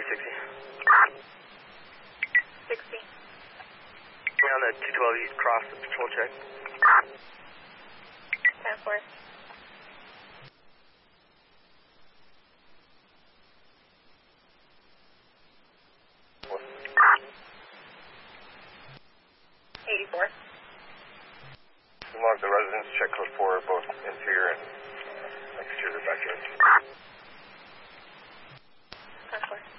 360. 60. We're on the 212 East Cross, the patrol check. 10-4. What? 84. We mark the residence, check code 4, both interior and exterior backyard. 10-4.